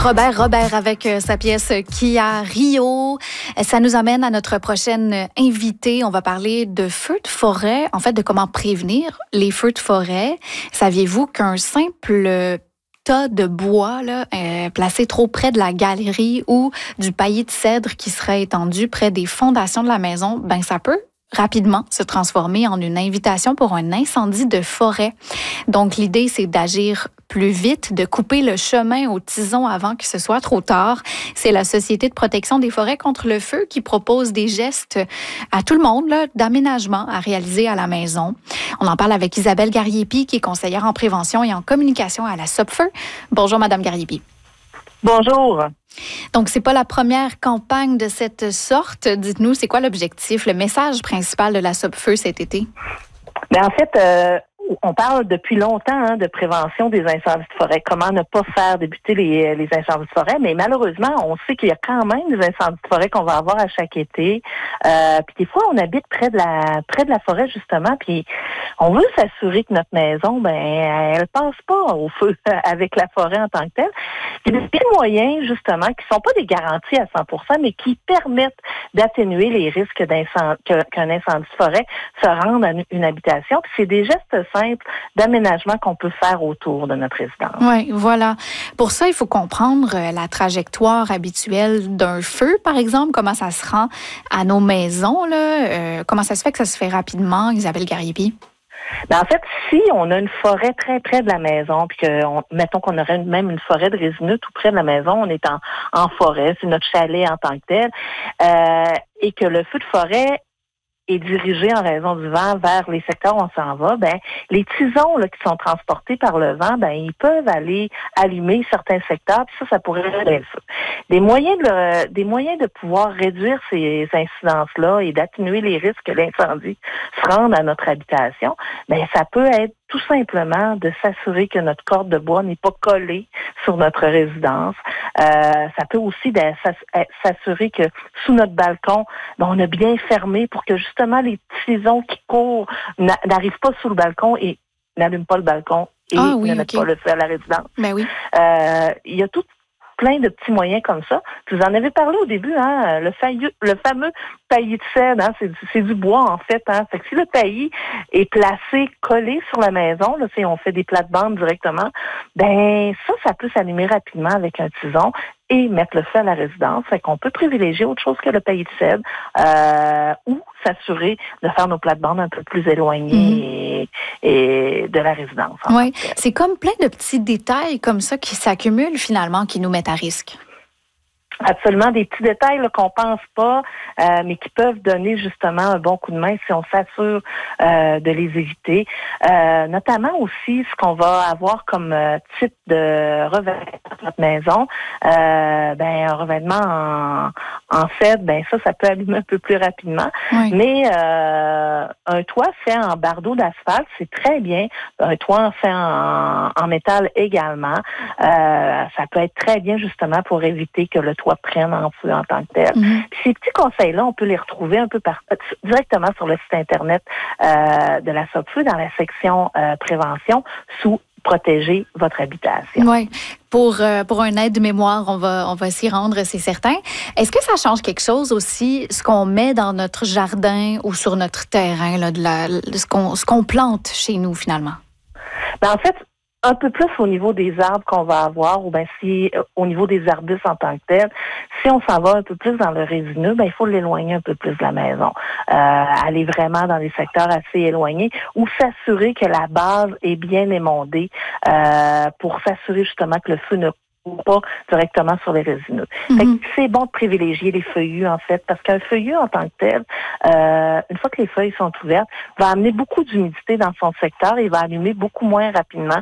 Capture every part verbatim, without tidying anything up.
Robert Robert avec sa pièce Kia Rio. Ça nous amène à notre prochaine invitée. On va parler de feux de forêt, en fait, de comment prévenir les feux de forêt. Saviez-vous qu'un simple tas de bois là, euh, placé trop près de la galerie ou du paillis de cèdre qui serait étendu près des fondations de la maison, ben ça peut rapidement se transformer en une invitation pour un incendie de forêt. Donc, l'idée, c'est d'agir plus vite, de couper le chemin aux tisons avant que ce soit trop tard. C'est la Société de protection des forêts contre le feu qui propose des gestes à tout le monde là, d'aménagement à réaliser à la maison. On en parle avec Isabelle Garriépi, qui est conseillère en prévention et en communication à la Sopfeu. Bonjour, Madame Garriépi. Bonjour. Donc, c'est pas la première campagne de cette sorte. Dites-nous, c'est quoi l'objectif, le message principal de la Sopfeu cet été? Bien, en fait, euh, on parle depuis longtemps hein, de prévention des incendies de forêt. Comment ne pas faire débuter les, les incendies de forêt. Mais malheureusement, on sait qu'il y a quand même des incendies de forêt qu'on va avoir à chaque été. Euh, puis des fois, on habite près de la près de la forêt, justement, puis on veut s'assurer que notre maison, ben, elle passe pas au feu avec la forêt en tant que telle. Il y a des moyens, justement, qui sont pas des garanties à cent pour cent, mais qui permettent d'atténuer les risques d'incendie, qu'un incendie de forêt se rende à une habitation. Puis c'est des gestes simples d'aménagement qu'on peut faire autour de notre résidence. Oui, voilà. Pour ça, il faut comprendre la trajectoire habituelle d'un feu, par exemple, comment ça se rend à nos maisons, là. Euh, comment ça se fait que ça se fait rapidement, Isabelle Garriépi? Ben, en fait, si on a une forêt très près de la maison, puis que, on, mettons qu'on aurait même une forêt de résineux tout près de la maison, on est en, en forêt, c'est notre chalet en tant que tel, euh, et que le feu de forêt est dirigé en raison du vent vers les secteurs où on s'en va, ben les tisons là, qui sont transportés par le vent, ben ils peuvent aller allumer certains secteurs, puis ça, ça pourrait être le feu. Des moyens de le, des moyens de pouvoir réduire ces incidences-là et d'atténuer les risques que l'incendie se rende à notre habitation, ben ça peut être tout simplement de s'assurer que notre corde de bois n'est pas collée sur notre résidence. Euh, ça peut aussi s'assurer que sous notre balcon, ben, on a bien fermé pour que justement les tisons qui courent n'arrivent pas sous le balcon et n'allument pas le balcon et ah, oui, ne mettent okay. pas le feu à la résidence. Ben oui. Euh, il y a tout plein de petits moyens comme ça. Vous en avez parlé au début, hein, le, failleux, le fameux paillis de cèdre, hein, c'est, du, c'est du bois en fait. Hein. Fait que si le paillis est placé, collé sur la maison, là, si on fait des plates-bandes directement, ben ça, ça peut s'allumer rapidement avec un tison et mettre le feu à la résidence. Fait qu'on peut privilégier autre chose que le paillis de cèdre euh, ou s'assurer de faire nos plates-bandes un peu plus éloignées mmh. et, et de la résidence. Oui, c'est comme plein de petits détails comme ça qui s'accumulent finalement, qui nous mettent à risque. Absolument, des petits détails là, qu'on pense pas, euh, mais qui peuvent donner justement un bon coup de main si on s'assure euh, de les éviter. Euh, notamment aussi ce qu'on va avoir comme euh, type de revêtement de notre maison. Euh, ben un revêtement en, en cèdre, ben ça, ça peut allumer un peu plus rapidement. Oui. Mais euh, un toit fait en bardeau d'asphalte, c'est très bien. Un toit fait en, en métal également. Euh, ça peut être très bien justement pour éviter que le toit prennent en feu en tant que tel. Mm-hmm. Puis ces petits conseils-là, on peut les retrouver un peu par, directement sur le site Internet euh, de la Sopfeu dans la section euh, prévention sous protéger votre habitation. Oui. Pour, euh, pour un aide-mémoire, on va, on va s'y rendre, c'est certain. Est-ce que ça change quelque chose aussi, ce qu'on met dans notre jardin ou sur notre terrain, là, de la, de ce, qu'on, ce qu'on plante chez nous, finalement? Ben, en fait, un peu plus au niveau des arbres qu'on va avoir, ou bien si au niveau des arbustes en tant que tel, si on s'en va un peu plus dans le résineux, ben il faut l'éloigner un peu plus de la maison. Euh, aller vraiment dans des secteurs assez éloignés ou s'assurer que la base est bien émondée euh, pour s'assurer justement que le feu ne ou pas directement sur les résineux. Mm-hmm. Fait que c'est bon de privilégier les feuillus, en fait, parce qu'un feuillu en tant que tel, euh, une fois que les feuilles sont ouvertes, va amener beaucoup d'humidité dans son secteur et va allumer beaucoup moins rapidement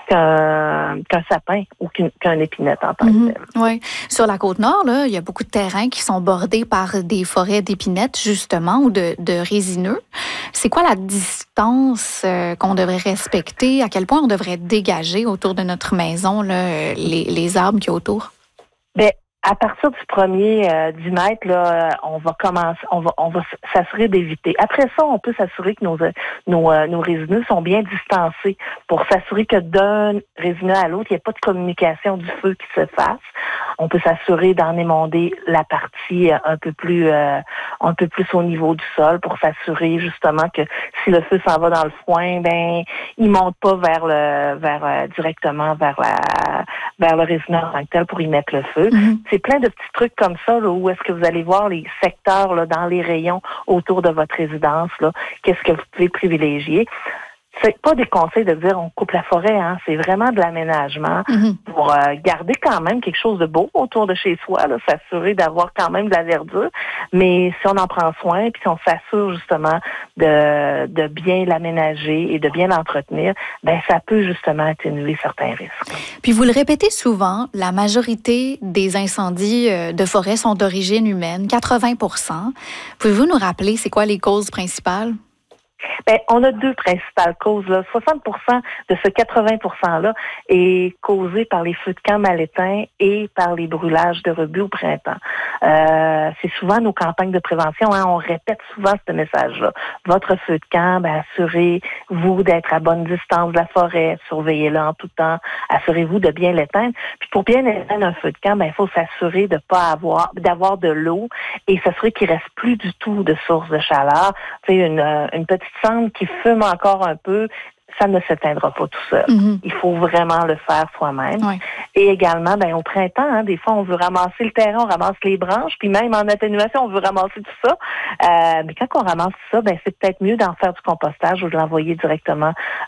qu'un, qu'un sapin ou qu'une, qu'un épinette en tant mm-hmm. que tel. Oui. Sur la Côte-Nord, là, il y a beaucoup de terrains qui sont bordés par des forêts d'épinettes, justement, ou de, de résineux. C'est quoi la distance euh, qu'on devrait respecter? À quel point on devrait dégager autour de notre maison là, les, les arbres qu'il y a autour? Bien, à partir du premier euh, dix mètres, là, on va commencer, on va, on va s'assurer d'éviter. Après ça, on peut s'assurer que nos, nos, euh, nos résineux sont bien distancés pour s'assurer que d'un résineux à l'autre, il n'y a pas de communication du feu qui se fasse. On peut s'assurer d'en émonder la partie un peu plus euh, un peu plus au niveau du sol pour s'assurer justement que si le feu s'en va dans le foin, ben il monte pas vers le vers euh, directement vers la vers le résineux en tant que tel pour y mettre le feu. Mm-hmm. C'est plein de petits trucs comme ça là, où est-ce que vous allez voir les secteurs là, dans les rayons autour de votre résidence là, qu'est-ce que vous pouvez privilégier. C'est pas des conseils de dire on coupe la forêt, hein. C'est vraiment de l'aménagement mm-hmm. pour euh, garder quand même quelque chose de beau autour de chez soi, là, s'assurer d'avoir quand même de la verdure. Mais si on en prend soin, puis si on s'assure justement de, de bien l'aménager et de bien l'entretenir, ben ça peut justement atténuer certains risques. Puis vous le répétez souvent, la majorité des incendies de forêt sont d'origine humaine, quatre-vingts pour cent. Pouvez-vous nous rappeler c'est quoi les causes principales? Ben, on a deux principales causes. Là. soixante pour cent de ce quatre-vingts pour cent-là est causé par les feux de camp mal éteints et par les brûlages de rebuts au printemps. Euh, c'est souvent nos campagnes de prévention. Hein, on répète souvent ce message-là. Votre feu de camp, ben, assurez-vous d'être à bonne distance de la forêt. Surveillez-le en tout temps. Assurez-vous de bien l'éteindre. Puis pour bien éteindre un feu de camp, ben, il faut s'assurer de pas avoir, d'avoir de l'eau et s'assurer qu'il reste plus du tout de source de chaleur. Tu sais, une, une petite cendre qui fume encore un peu, ça ne s'éteindra pas tout seul. Mm-hmm. Il faut vraiment le faire soi-même. Oui. Et également, ben au printemps, hein, des fois, on veut ramasser le terrain, on ramasse les branches, puis même en atténuation, on veut ramasser tout ça. Euh, mais quand on ramasse ça, ben c'est peut-être mieux d'en faire du compostage ou de l'envoyer directement euh,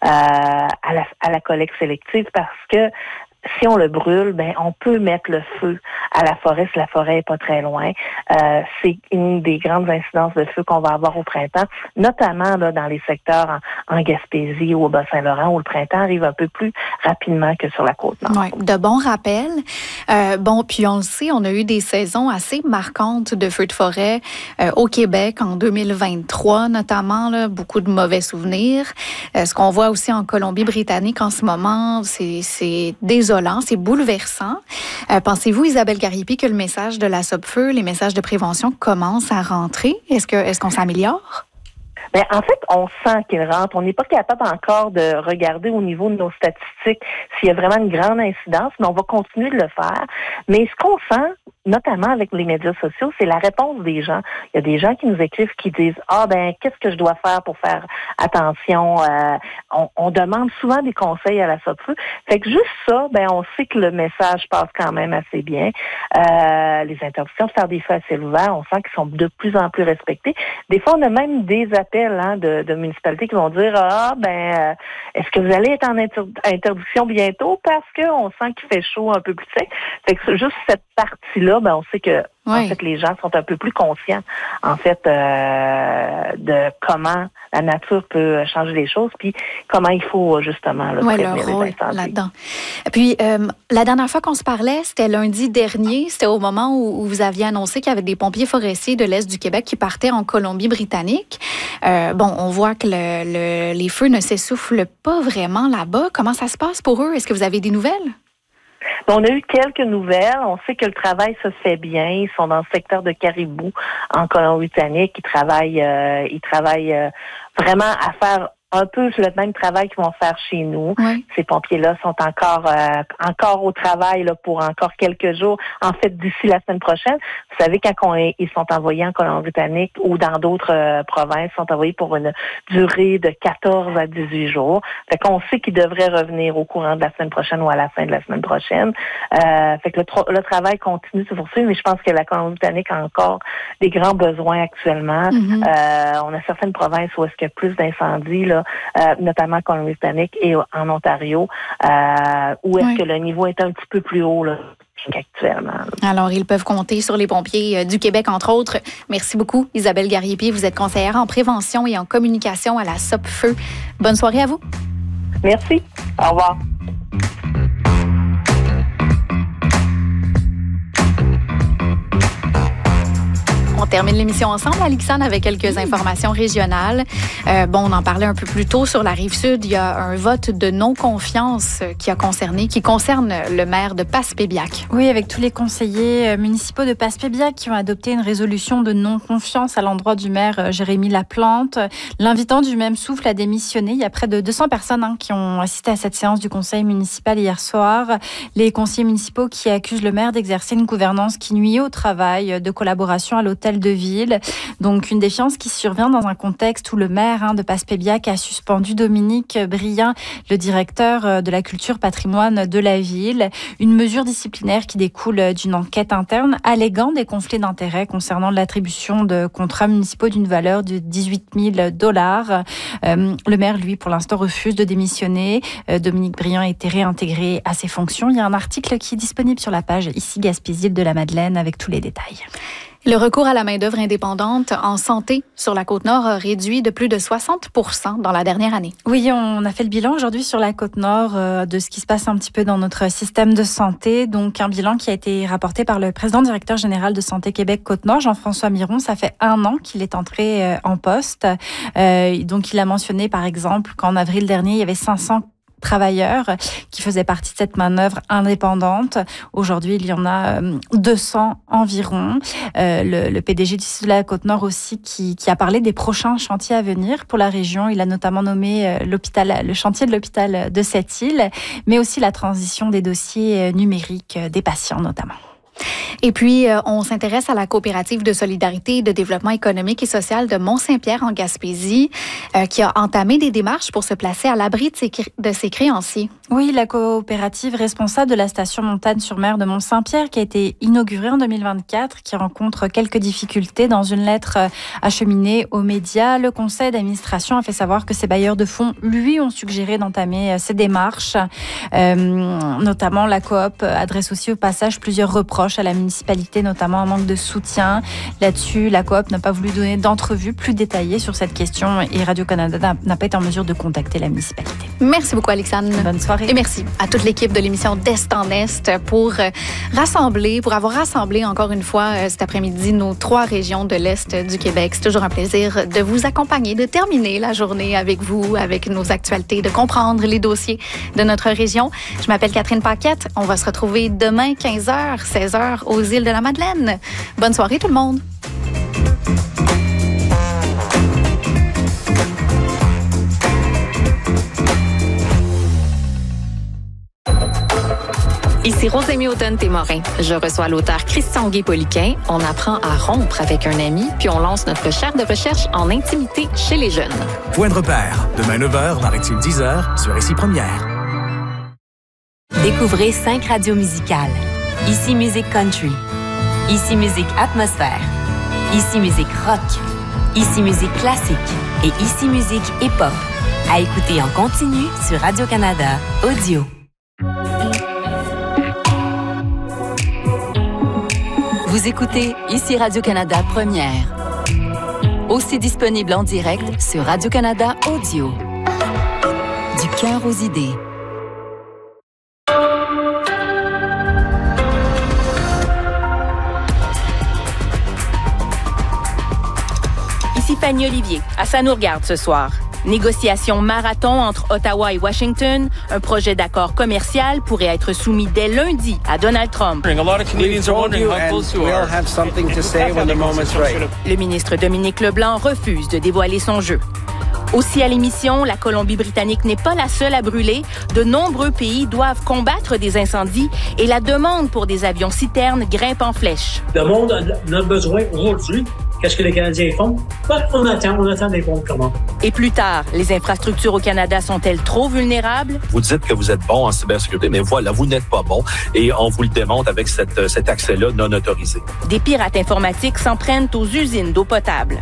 à la, à la collecte sélective parce que si on le brûle, ben on peut mettre le feu à la forêt si la forêt est pas très loin. Euh, c'est une des grandes incidences de feu qu'on va avoir au printemps, notamment là dans les secteurs en, en Gaspésie ou au Bas-Saint-Laurent où le printemps arrive un peu plus rapidement que sur la Côte-Nord. Oui, de bons rappels. Euh, bon, puis on le sait, on a eu des saisons assez marquantes de feux de forêt euh, au Québec en deux mille vingt-trois, notamment là, beaucoup de mauvais souvenirs. Euh, ce qu'on voit aussi en Colombie-Britannique en ce moment, c'est, c'est désolant. C'est bouleversant. Euh, pensez-vous, Isabelle Gariépy, que le message de la Sopfeu, les messages de prévention commencent à rentrer? Est-ce que, est-ce qu'on s'améliore? Bien, en fait, on sent qu'il rentre. On n'est pas capable encore de regarder au niveau de nos statistiques s'il y a vraiment une grande incidence, mais on va continuer de le faire. Mais ce qu'on sent, notamment avec les médias sociaux, c'est la réponse des gens. Il y a des gens qui nous écrivent qui disent « Ah, ben, qu'est-ce que je dois faire pour faire attention? Euh, » on, on demande souvent des conseils à la Sopfeu. Fait que juste ça, ben, on sait que le message passe quand même assez bien. Euh, les interdictions de faire des feux à ciel ouvert, on sent qu'ils sont de plus en plus respectés. Des fois, on a même des appels hein, de, de municipalités qui vont dire « Ah, ben, euh, est-ce que vous allez être en inter- interdiction bientôt? » Parce qu'on sent qu'il fait chaud un peu plus sec. Fait que juste cette partie-là, ben, on sait que oui. en fait, les gens sont un peu plus conscients, en fait, euh, de comment la nature peut changer les choses, puis comment il faut justement là, oui, prévenir le rôle les incendies. Là-dedans. Puis, euh, la dernière fois qu'on se parlait, c'était lundi dernier, c'était au moment où, où vous aviez annoncé qu'il y avait des pompiers forestiers de l'Est du Québec qui partaient en Colombie-Britannique. Euh, bon, on voit que le, le, les feux ne s'essoufflent pas vraiment là-bas. Comment ça se passe pour eux? Est-ce que vous avez des nouvelles? On a eu quelques nouvelles. On sait que le travail se fait bien. Ils sont dans le secteur de Caribou, en Colombie-Britannique. Ils travaillent, euh, ils travaillent euh, vraiment à faire un peu le même travail qu'ils vont faire chez nous. Oui. Ces pompiers-là sont encore euh, encore au travail là, pour encore quelques jours. En fait, d'ici la semaine prochaine. Vous savez, quand on est, ils sont envoyés en Colombie-Britannique ou dans d'autres euh, provinces, ils sont envoyés pour une durée de quatorze à dix-huit jours. Fait qu'on sait qu'ils devraient revenir au courant de la semaine prochaine ou à la fin de la semaine prochaine. Euh, fait que le, tra- le travail continue de se poursuivre, mais je pense que la Colombie-Britannique a encore des grands besoins actuellement. Mm-hmm. Euh, on a certaines provinces où est-ce qu'il y a plus d'incendies, là, euh, notamment en Colombie-Britannique et en Ontario, euh, où est-ce oui. que le niveau est un petit peu plus haut, là. Actuellement. Alors, ils peuvent compter sur les pompiers du Québec, entre autres. Merci beaucoup, Isabelle Gariépy. Vous êtes conseillère en prévention et en communication à la Sopfeu. Bonne soirée à vous. Merci. Au revoir. On termine l'émission ensemble, Alixane, avec quelques informations régionales. Euh, bon, on en parlait un peu plus tôt sur la Rive-Sud. Il y a un vote de non-confiance qui a concerné, qui concerne le maire de Passepébiac. Oui, avec tous les conseillers municipaux de Passepébiac qui ont adopté une résolution de non-confiance à l'endroit du maire Jérémy Laplante, l'invitant du même souffle à démissionner. Il y a près de deux cents personnes hein, qui ont assisté à cette séance du conseil municipal hier soir. Les conseillers municipaux qui accusent le maire d'exercer une gouvernance qui nuit au travail, de collaboration à l'hôtel de ville. Donc une défiance qui survient dans un contexte où le maire hein, de Passepébiac a suspendu Dominique Briand, le directeur de la culture patrimoine de la ville. Une mesure disciplinaire qui découle d'une enquête interne alléguant des conflits d'intérêts concernant l'attribution de contrats municipaux d'une valeur de dix-huit mille dollars. Euh, le maire, lui, pour l'instant, refuse de démissionner. Euh, Dominique Briand a été réintégré à ses fonctions. Il y a un article qui est disponible sur la page Ici Gaspésie de la Madeleine avec tous les détails. Le recours à la main-d'œuvre indépendante en santé sur la Côte-Nord a réduit de plus de soixante pour cent dans la dernière année. Oui, on a fait le bilan aujourd'hui sur la Côte-Nord euh, de ce qui se passe un petit peu dans notre système de santé. Donc, un bilan qui a été rapporté par le président directeur général de Santé Québec Côte-Nord, Jean-François Miron. Ça fait un an qu'il est entré euh, en poste. Euh, donc, il a mentionné, par exemple, qu'en avril dernier, il y avait cinq cents travailleurs qui faisaient partie de cette manœuvre indépendante. Aujourd'hui, il y en a deux cents environ. Euh, le, le P D G du Sud de la Côte-Nord aussi qui, qui a parlé des prochains chantiers à venir pour la région. Il a notamment nommé l'hôpital, le chantier de l'hôpital de Sept-Îles, mais aussi la transition des dossiers numériques des patients notamment. Et puis, euh, on s'intéresse à la coopérative de solidarité et de développement économique et social de Mont-Saint-Pierre en Gaspésie, euh, qui a entamé des démarches pour se placer à l'abri de ses, de ses créanciers. Oui, la coopérative responsable de la station Montagne-sur-Mer de Mont-Saint-Pierre, qui a été inaugurée en deux mille vingt-quatre, qui rencontre quelques difficultés. Dans une lettre acheminée aux médias, le conseil d'administration a fait savoir que ses bailleurs de fonds lui ont suggéré d'entamer ces démarches. Euh, notamment, la coop adresse aussi au passage plusieurs reproches à la municipalité, notamment un manque de soutien. Là-dessus, la coop n'a pas voulu donner d'entrevue plus détaillée sur cette question et Radio-Canada n'a pas été en mesure de contacter la municipalité. Merci beaucoup, Alexandre. Bonne soirée. Et merci à toute l'équipe de l'émission d'Est en Est pour rassembler, pour avoir rassemblé encore une fois cet après-midi nos trois régions de l'Est du Québec. C'est toujours un plaisir de vous accompagner, de terminer la journée avec vous, avec nos actualités, de comprendre les dossiers de notre région. Je m'appelle Catherine Paquette. On va se retrouver demain quinze heures, seize heures aux îles de la Madeleine. Bonne soirée tout le monde. Ici Rosémie Automne-Témorin. Je reçois l'auteur Christian Guay-Poliquin. On apprend à rompre avec un ami, puis on lance notre chaire de recherche en intimité chez les jeunes. Point de repère, demain neuf heures, Maritime dix heures, sur Ici Première. Découvrez cinq radios musicales. Ici Musique Country. Ici Musique Atmosphère. Ici Musique Rock. Ici Musique Classique. Et Ici Musique Hip-Hop. À écouter en continu sur Radio-Canada Audio. Vous écoutez Ici Radio-Canada Première. Aussi disponible en direct sur Radio-Canada Audio. Du cœur aux idées. Ici Fanny Olivier. À ça nous regarde ce soir. Négociation marathon entre Ottawa et Washington. Un projet d'accord commercial pourrait être soumis dès lundi à Donald Trump. Le ministre Dominique Leblanc refuse de dévoiler son jeu. Aussi à l'émission, la Colombie-Britannique n'est pas la seule à brûler. De nombreux pays doivent combattre des incendies et la demande pour des avions citernes grimpe en flèche. Le monde en a besoin aujourd'hui. Qu'est-ce que les Canadiens font? Ben, on attend, on attend des bons commandes. Et plus tard, les infrastructures au Canada sont-elles trop vulnérables? Vous dites que vous êtes bon en cybersécurité, mais voilà, vous n'êtes pas bon. Et on vous le démontre avec cette, cet accès-là non autorisé. Des pirates informatiques s'en prennent aux usines d'eau potable.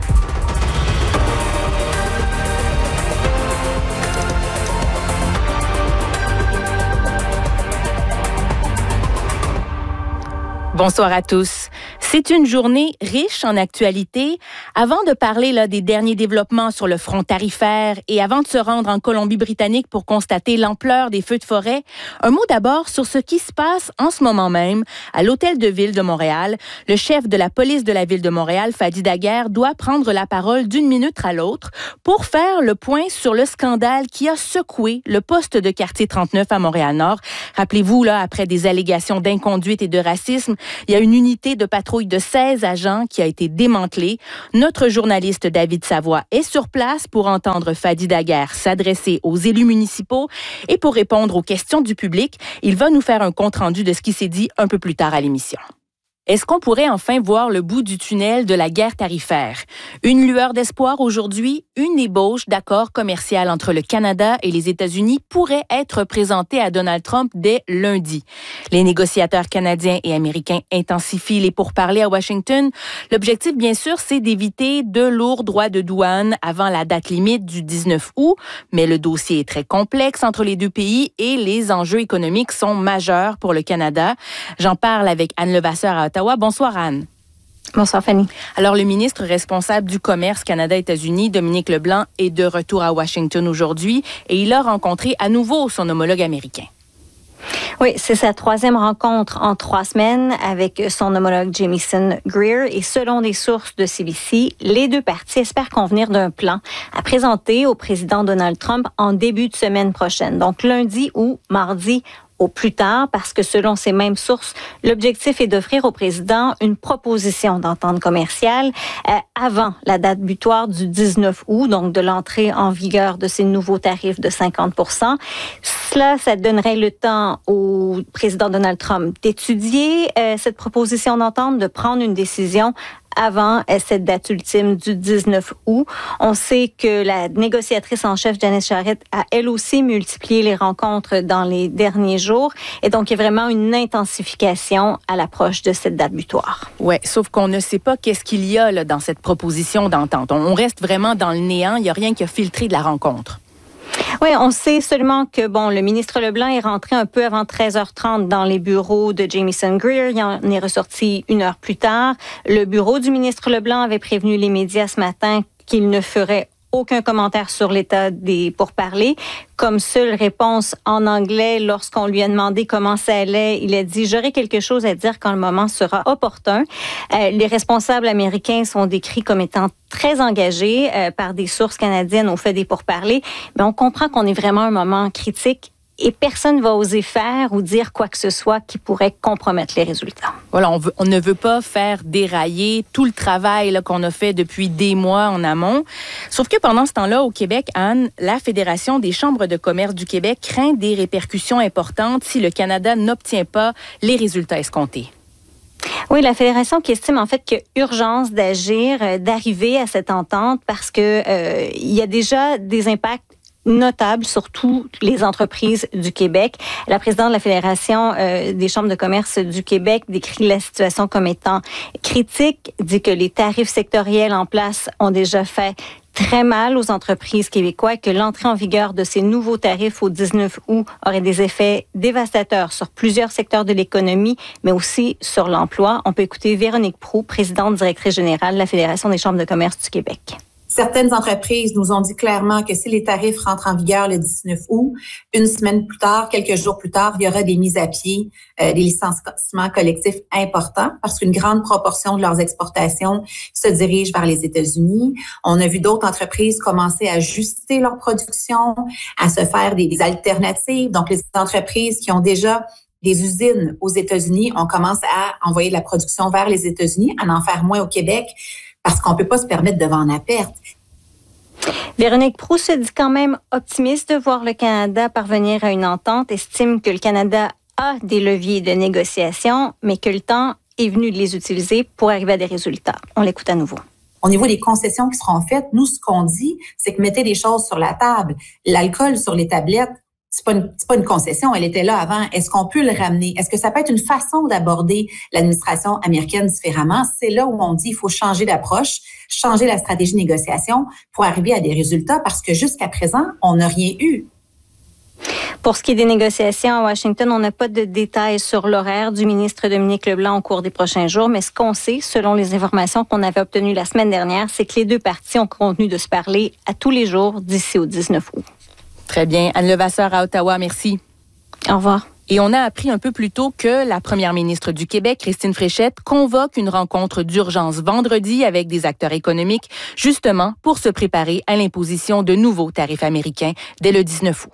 Bonsoir à tous. C'est une journée riche en actualité. Avant de parler là, des derniers développements sur le front tarifaire et avant de se rendre en Colombie-Britannique pour constater l'ampleur des feux de forêt, un mot d'abord sur ce qui se passe en ce moment même à l'Hôtel de Ville de Montréal. Le chef de la police de la Ville de Montréal, Fadi Daguerre, doit prendre la parole d'une minute à l'autre pour faire le point sur le scandale qui a secoué le poste de quartier trente-neuf à Montréal-Nord. Rappelez-vous, là, après des allégations d'inconduite et de racisme, il y a une unité de patrouille de seize agents qui a été démantelée. Notre journaliste David Savoie est sur place pour entendre Fadi Daguerre s'adresser aux élus municipaux et pour répondre aux questions du public. Il va nous faire un compte-rendu de ce qui s'est dit un peu plus tard à l'émission. Est-ce qu'on pourrait enfin voir le bout du tunnel de la guerre tarifaire? Une lueur d'espoir aujourd'hui, une ébauche d'accord commercial entre le Canada et les États-Unis pourrait être présentée à Donald Trump dès lundi. Les négociateurs canadiens et américains intensifient les pourparlers à Washington. L'objectif, bien sûr, c'est d'éviter de lourds droits de douane avant la date limite du dix-neuf août, mais le dossier est très complexe entre les deux pays et les enjeux économiques sont majeurs pour le Canada. J'en parle avec Anne Levasseur à Ottawa. Bonsoir, Anne. Bonsoir, Fanny. Alors, le ministre responsable du commerce Canada-États-Unis, Dominique Leblanc, est de retour à Washington aujourd'hui et il a rencontré à nouveau son homologue américain. Oui, c'est sa troisième rencontre en trois semaines avec son homologue Jamieson Greer. Et selon des sources de C B C, les deux parties espèrent convenir d'un plan à présenter au président Donald Trump en début de semaine prochaine. Donc, lundi ou mardi au plus tard, parce que selon ces mêmes sources, l'objectif est d'offrir au président une proposition d'entente commerciale euh, avant la date butoir du dix-neuf août, donc de l'entrée en vigueur de ces nouveaux tarifs de cinquante pour cent. Cela, ça donnerait le temps au président Donald Trump d'étudier euh, cette proposition d'entente, de prendre une décision avant cette date ultime du dix-neuf août. On sait que la négociatrice en chef, Janice Charest, a elle aussi multiplié les rencontres dans les derniers jours. Et donc, il y a vraiment une intensification à l'approche de cette date butoir. Oui, sauf qu'on ne sait pas qu'est-ce qu'il y a là, dans cette proposition d'entente. On reste vraiment dans le néant. Il n'y a rien qui a filtré de la rencontre. Oui, on sait seulement que bon, le ministre Leblanc est rentré un peu avant treize heures trente dans les bureaux de Jamieson Greer. Il en est ressorti une heure plus tard. Le bureau du ministre Leblanc avait prévenu les médias ce matin qu'il ne ferait aucun commentaire sur l'état des pourparlers. Comme seule réponse en anglais, lorsqu'on lui a demandé comment ça allait, il a dit « J'aurai quelque chose à dire quand le moment sera opportun ». Euh, les responsables américains sont décrits comme étant très engagés euh, par des sources canadiennes au fait des pourparlers, mais on comprend qu'on est vraiment à un moment critique et personne ne va oser faire ou dire quoi que ce soit qui pourrait compromettre les résultats. Voilà, on, veut, on ne veut pas faire dérailler tout le travail là, qu'on a fait depuis des mois en amont. Sauf que pendant ce temps-là, au Québec, Anne, la Fédération des chambres de commerce du Québec craint des répercussions importantes si le Canada n'obtient pas les résultats escomptés. Oui, la Fédération qui estime en fait qu'il y a urgence d'agir, euh, d'arriver à cette entente parce que euh, il y a déjà des impacts notable sur toutes les entreprises du Québec. La présidente de la Fédération euh, des chambres de commerce du Québec décrit la situation comme étant critique, dit que les tarifs sectoriels en place ont déjà fait très mal aux entreprises québécoises, que l'entrée en vigueur de ces nouveaux tarifs au dix-neuf août aurait des effets dévastateurs sur plusieurs secteurs de l'économie, mais aussi sur l'emploi. On peut écouter Véronique Proulx, présidente directrice générale de la Fédération des chambres de commerce du Québec. Certaines entreprises nous ont dit clairement que si les tarifs rentrent en vigueur le dix-neuf août, une semaine plus tard, quelques jours plus tard, il y aura des mises à pied, euh, des licenciements collectifs importants parce qu'une grande proportion de leurs exportations se dirige vers les États-Unis. On a vu d'autres entreprises commencer à ajuster leur production, à se faire des, des alternatives. Donc, les entreprises qui ont déjà des usines aux États-Unis, on commence à envoyer de la production vers les États-Unis, à en faire moins au Québec, parce qu'on ne peut pas se permettre de vendre à perte. Véronique Proulx se dit quand même optimiste de voir le Canada parvenir à une entente, estime que le Canada a des leviers de négociation, mais que le temps est venu de les utiliser pour arriver à des résultats. On l'écoute à nouveau. Au niveau des concessions qui seront faites, nous, ce qu'on dit, c'est que mettez des choses sur la table. L'alcool sur les tablettes, c'est pas une, c'est pas une concession, elle était là avant. Est-ce qu'on peut le ramener? Est-ce que ça peut être une façon d'aborder l'administration américaine différemment? C'est là où on dit qu'il faut changer d'approche, changer la stratégie de négociation pour arriver à des résultats parce que jusqu'à présent, on n'a rien eu. Pour ce qui est des négociations à Washington, on n'a pas de détails sur l'horaire du ministre Dominique Leblanc au cours des prochains jours, mais ce qu'on sait, selon les informations qu'on avait obtenues la semaine dernière, c'est que les deux parties ont convenu de se parler à tous les jours d'ici au dix-neuf août. Très bien. Anne Levasseur à Ottawa, merci. Au revoir. Et on a appris un peu plus tôt que la première ministre du Québec, Christine Fréchette, convoque une rencontre d'urgence vendredi avec des acteurs économiques, justement pour se préparer à l'imposition de nouveaux tarifs américains dès le dix-neuf août.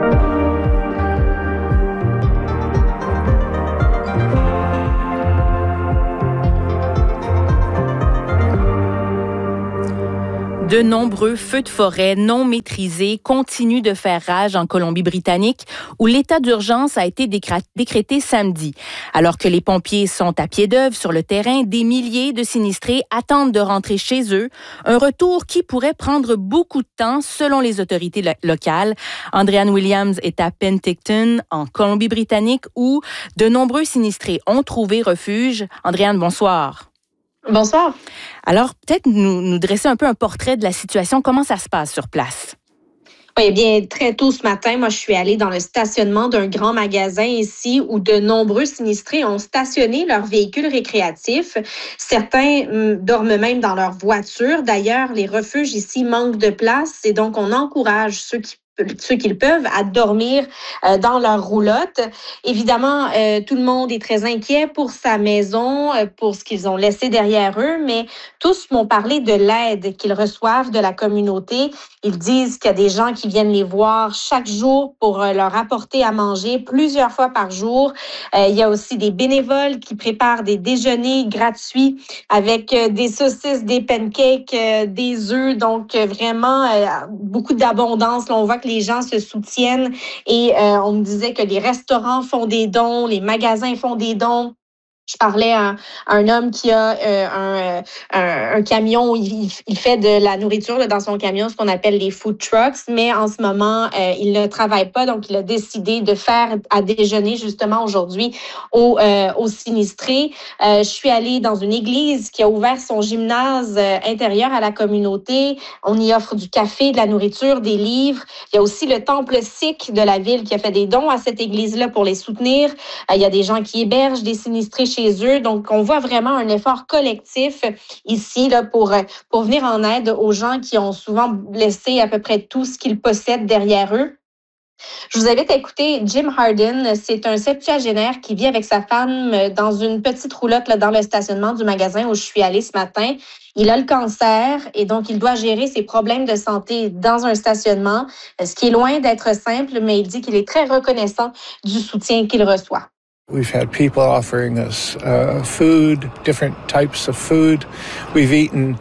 De nombreux feux de forêt non maîtrisés continuent de faire rage en Colombie-Britannique, où l'état d'urgence a été décrété samedi. Alors que les pompiers sont à pied d'œuvre sur le terrain, des milliers de sinistrés attendent de rentrer chez eux, un retour qui pourrait prendre beaucoup de temps selon les autorités lo- locales. Andréane Williams est à Penticton, en Colombie-Britannique, où de nombreux sinistrés ont trouvé refuge. Andréane, bonsoir. Bonsoir. Alors, peut-être nous, nous dresser un peu un portrait de la situation. Comment ça se passe sur place? Oui, bien, très tôt ce matin, moi, je suis allée dans le stationnement d'un grand magasin ici où de nombreux sinistrés ont stationné leurs véhicules récréatifs. Certains hum, dorment même dans leur voiture. D'ailleurs, les refuges ici manquent de place et donc on encourage ceux qui ceux qui le peuvent, à dormir euh, dans leur roulotte. Évidemment, euh, tout le monde est très inquiet pour sa maison, euh, pour ce qu'ils ont laissé derrière eux, mais tous m'ont parlé de l'aide qu'ils reçoivent de la communauté. Ils disent qu'il y a des gens qui viennent les voir chaque jour pour euh, leur apporter à manger plusieurs fois par jour. Euh, il y a aussi des bénévoles qui préparent des déjeuners gratuits avec euh, des saucisses, des pancakes, euh, des œufs, donc euh, vraiment euh, beaucoup d'abondance. Là, on voit que les gens se soutiennent et euh, on me disait que les restaurants font des dons, les magasins font des dons. Je parlais à, à un homme qui a euh, un, un, un camion où il, il fait de la nourriture là, dans son camion, ce qu'on appelle les food trucks, mais en ce moment, euh, il ne travaille pas, donc il a décidé de faire à déjeuner justement aujourd'hui aux, euh, aux sinistrés. Euh, je suis allée dans une église qui a ouvert son gymnase euh, intérieur à la communauté. On y offre du café, de la nourriture, des livres. Il y a aussi le temple sikh de la ville qui a fait des dons à cette église-là pour les soutenir. Euh, il y a des gens qui hébergent des sinistrés chez eux. Donc, on voit vraiment un effort collectif ici là, pour, pour venir en aide aux gens qui ont souvent laissé à peu près tout ce qu'ils possèdent derrière eux. Je vous invite à écouter Jim Harden. C'est un septuagénaire qui vit avec sa femme dans une petite roulotte là, dans le stationnement du magasin où je suis allée ce matin. Il a le cancer et donc il doit gérer ses problèmes de santé dans un stationnement, ce qui est loin d'être simple, mais il dit qu'il est très reconnaissant du soutien qu'il reçoit. We've had people offering us uh, food, different types of food. We've eaten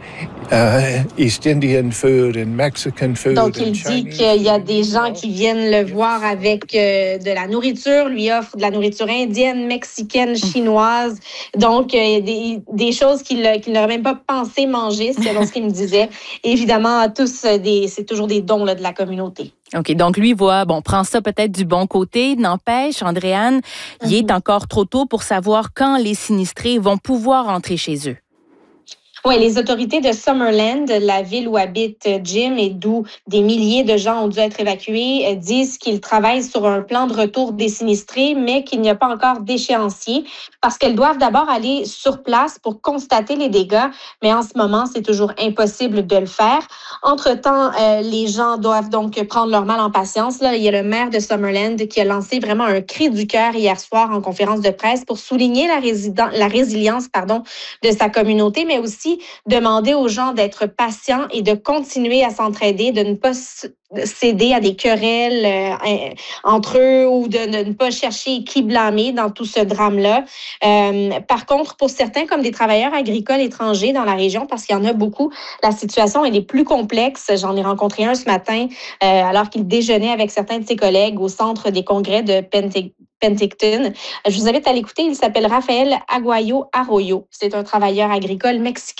uh, East Indian food and Mexican food. Donc, il dit qu'il y a des gens qui viennent le voir avec euh, de la nourriture, lui offre de la nourriture indienne, mexicaine, chinoise. Donc, euh, des, des choses qu'il, qu'il n'aurait même pas pensé manger, selon ce qu'il me disait. Évidemment, tous, des, c'est toujours des dons là, de la communauté. OK, donc lui voit, bon, prend ça peut-être du bon côté. N'empêche, Andréane, mm-hmm. il est encore trop tôt pour savoir quand les sinistrés vont pouvoir rentrer chez eux. Oui, les autorités de Summerland, la ville où habite Jim et d'où des milliers de gens ont dû être évacués, disent qu'ils travaillent sur un plan de retour des sinistrés, mais qu'il n'y a pas encore d'échéancier parce qu'elles doivent d'abord aller sur place pour constater les dégâts. Mais en ce moment, c'est toujours impossible de le faire. Entre-temps, euh, les gens doivent donc prendre leur mal en patience. Là, il y a le maire de Summerland qui a lancé vraiment un cri du cœur hier soir en conférence de presse pour souligner la, résident- la résilience pardon, de sa communauté, mais aussi demander aux gens d'être patients et de continuer à s'entraider, de ne pas céder à des querelles euh, entre eux ou de ne pas chercher qui blâmer dans tout ce drame-là. Euh, par contre, pour certains, comme des travailleurs agricoles étrangers dans la région, parce qu'il y en a beaucoup, la situation elle est plus complexe. J'en ai rencontré un ce matin euh, alors qu'il déjeunait avec certains de ses collègues au centre des congrès de Pentic- Penticton. Je vous invite à l'écouter. Il s'appelle Rafael Aguayo Arroyo. C'est un travailleur agricole mexicain.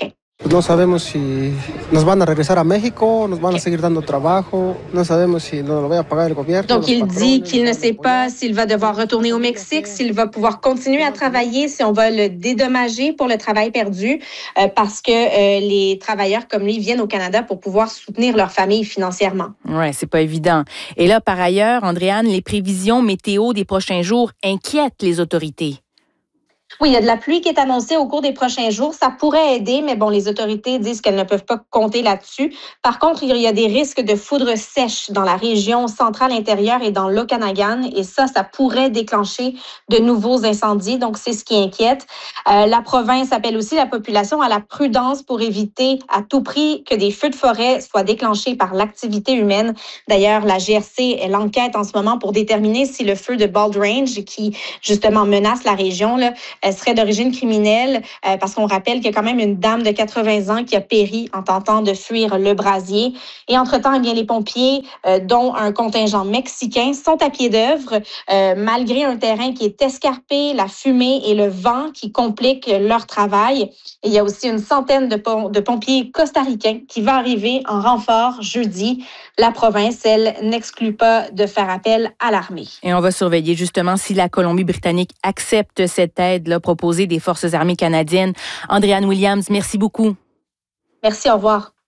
No sabemos si nos van a regresar a México, nos van a seguir dando trabajo, no sabemos si nos lo va a pagar el gobierno. Donc, il dit qu'il ne sait pas s'il va devoir retourner au Mexique, s'il va pouvoir continuer à travailler, si on va le dédommager pour le travail perdu, euh, parce que euh, les travailleurs comme lui viennent au Canada pour pouvoir soutenir leur famille financièrement. Ouais, c'est pas évident. Et là, par ailleurs, Andréane, les prévisions météo des prochains jours inquiètent les autorités. Oui, il y a de la pluie qui est annoncée au cours des prochains jours. Ça pourrait aider, mais bon, les autorités disent qu'elles ne peuvent pas compter là-dessus. Par contre, il y a des risques de foudre sèche dans la région centrale intérieure et dans l'Okanagan. Et ça, ça pourrait déclencher de nouveaux incendies. Donc, c'est ce qui inquiète. Euh, la province appelle aussi la population à la prudence pour éviter à tout prix que des feux de forêt soient déclenchés par l'activité humaine. D'ailleurs, la G R C, elle enquête en ce moment pour déterminer si le feu de Bald Range, qui justement menace la région, là, serait d'origine criminelle, euh, parce qu'on rappelle qu'il y a quand même une dame de quatre-vingts ans qui a péri en tentant de fuir le brasier. Et entre-temps, eh bien, les pompiers, euh, dont un contingent mexicain, sont à pied d'œuvre, euh, malgré un terrain qui est escarpé, la fumée et le vent qui compliquent leur travail. Et il y a aussi une centaine de, pom- de pompiers costaricains qui vont arriver en renfort jeudi. La province, elle, n'exclut pas de faire appel à l'armée. Et on va surveiller justement si la Colombie-Britannique accepte cette aide-là proposée des Forces armées canadiennes. Andréane Williams, merci beaucoup. Merci, au revoir.